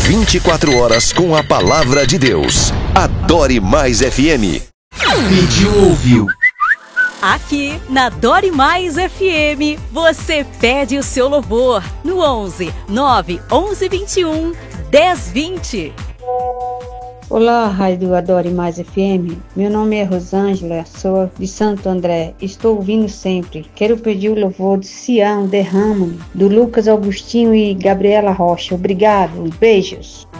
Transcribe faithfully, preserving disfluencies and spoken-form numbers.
vinte e quatro horas com a palavra de Deus. Adore Mais F M. Pediu, ouviu. Aqui na Adore Mais F M, você pede o seu louvor no onze nove onze vinte e um dez vinte. Olá, Rádio Adore Mais F M. Meu nome é Rosângela, sou de Santo André. Estou ouvindo sempre. Quero pedir o louvor de Sião, Derrama-me, do Lucas Augustinho e Gabriela Rocha. Obrigado, beijos.